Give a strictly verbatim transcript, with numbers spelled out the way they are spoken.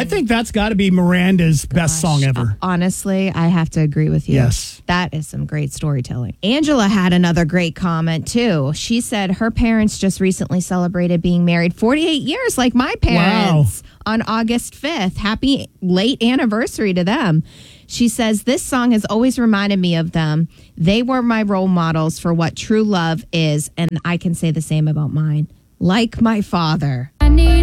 I think that's got to be Miranda's Gosh. best song ever. Honestly, I have to agree with you. Yes. That is some great storytelling. Angela had another great comment, too. She said her parents just recently celebrated being married forty-eight years, like my parents, wow. on August fifth. Happy late anniversary to them. She says, this song has always reminded me of them. They were my role models for what true love is, and I can say the same about mine. Like my father. I need